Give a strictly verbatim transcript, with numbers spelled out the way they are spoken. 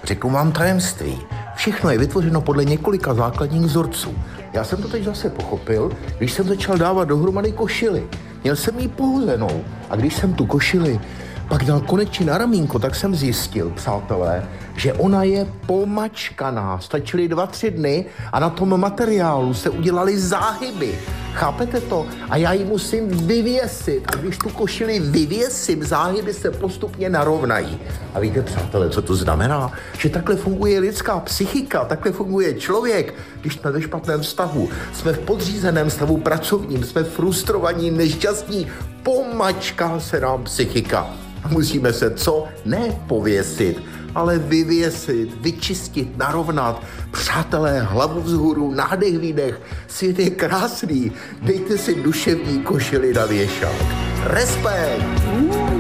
Řeknu vám tajemství. Všechno je vytvořeno podle několika základních vzorců. Já jsem to teď zase pochopil, když jsem začal dávat dohromady košili. Měl jsem ji pohozenou a když jsem tu košili pak dal konečně na ramínko, tak jsem zjistil, přátelé, že ona je pomačkaná. Stačily dva, tři dny a na tom materiálu se udělaly záhyby. Chápete to? A já ji musím vyvěsit. A když tu košili vyvěsím, záhyby se postupně narovnají. A víte, přátelé, co to znamená? Že takhle funguje lidská psychika, takhle funguje člověk, když jsme ve špatném stavu. Jsme v podřízeném stavu pracovním, jsme frustrovaní, nešťastní. Pomačká se nám psychika. A musíme se co? Ne pověsit, ale vyvěsit, vyčistit, narovnat. Přátelé, hlavu vzhůru, nádech, výdech. Svět je krásný. Dejte si duševní košili na věšák. Respekt!